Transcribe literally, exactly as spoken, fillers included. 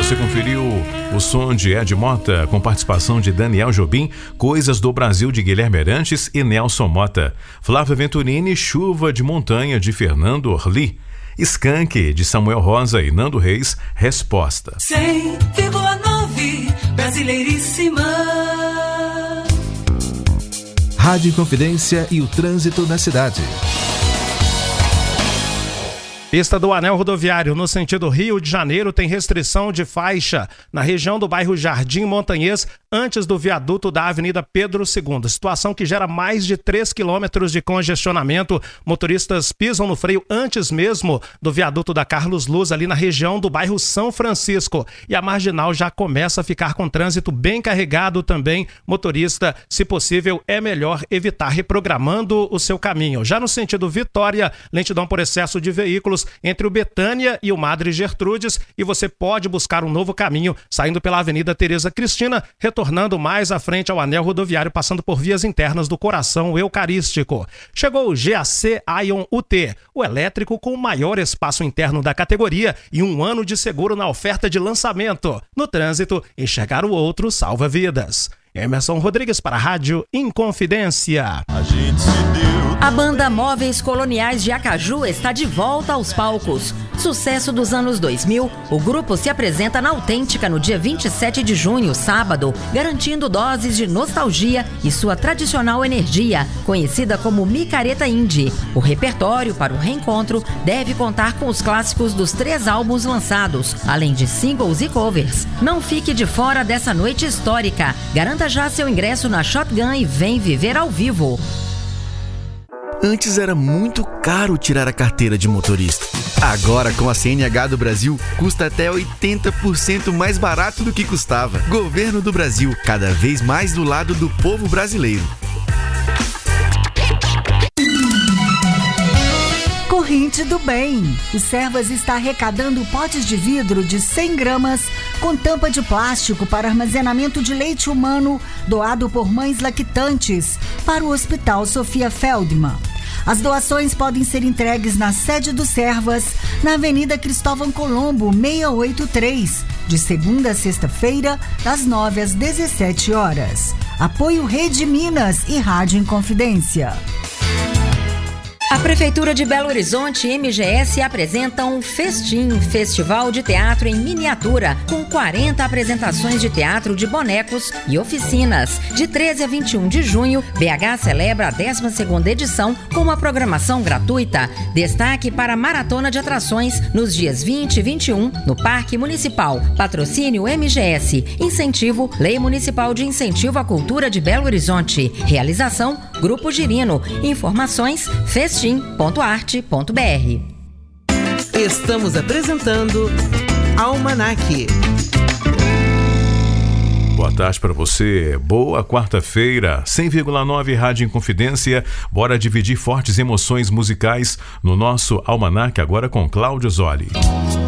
você conferiu o som de Ed Mota com participação de Daniel Jobim, Coisas do Brasil de Guilherme Arantes e Nelson Mota. Flávia Venturini, Chuva de Montanha de Fernando Orli. Skank de Samuel Rosa e Nando Reis, Resposta. cem vírgula nove Brasileiríssima. Rádio Inconfidência e o trânsito na cidade. Pista do Anel Rodoviário, no sentido Rio de Janeiro, tem restrição de faixa na região do bairro Jardim Montanhês, antes do viaduto da Avenida Pedro segundo. Situação que gera mais de três quilômetros de congestionamento. Motoristas pisam no freio antes mesmo do viaduto da Carlos Luz, ali na região do bairro São Francisco. E a Marginal já começa a ficar com trânsito bem carregado também. Motorista, se possível, é melhor evitar, reprogramando o seu caminho. Já no sentido Vitória, lentidão por excesso de veículos entre o Betânia e o Madre Gertrudes, e você pode buscar um novo caminho saindo pela Avenida Tereza Cristina, retornando mais à frente ao Anel Rodoviário, passando por vias internas do Coração Eucarístico. Chegou o G A C Ion U T, o elétrico com o maior espaço interno da categoria e um ano de seguro na oferta de lançamento. No trânsito, enxergar o outro salva vidas. Emerson Rodrigues para a Rádio Inconfidência. A gente se deu. A banda Móveis Coloniais de Acaju está de volta aos palcos. Sucesso dos anos dois mil, o grupo se apresenta na Autêntica no dia vinte e sete de junho, sábado, garantindo doses de nostalgia e sua tradicional energia, conhecida como Micareta Indie. O repertório para o reencontro deve contar com os clássicos dos três álbuns lançados, além de singles e covers. Não fique de fora dessa noite histórica. Garanta já seu ingresso na Shotgun e vem viver ao vivo. Antes era muito caro tirar a carteira de motorista. Agora, com a C N H do Brasil, custa até oitenta por cento mais barato do que custava. Governo do Brasil, cada vez mais do lado do povo brasileiro. Corrente do Bem. O Servas está arrecadando potes de vidro de cem gramas com tampa de plástico para armazenamento de leite humano doado por mães lactantes para o Hospital Sofia Feldman. As doações podem ser entregues na sede do Servas, na Avenida Cristóvão Colombo, seiscentos e oitenta e três, de segunda a sexta-feira, das nove às dezessete horas. Apoio Rede Minas e Rádio Inconfidência. A Prefeitura de Belo Horizonte e M G S apresentam Festim, Festival de Teatro em Miniatura, com quarenta apresentações de teatro de bonecos e oficinas. De treze a vinte e um de junho, B H celebra a décima segunda edição com uma programação gratuita. Destaque para a maratona de atrações nos dias vinte e vinte e um, no Parque Municipal. Patrocínio M G S. Incentivo Lei Municipal de Incentivo à Cultura de Belo Horizonte. Realização Grupo Girino. Informações festim ponto arte ponto b r. Estamos apresentando Almanac. Boa tarde para você, boa quarta-feira, cem vírgula nove Rádio Inconfidência. Bora dividir fortes emoções musicais no nosso Almanac, agora com Cláudio Zoli.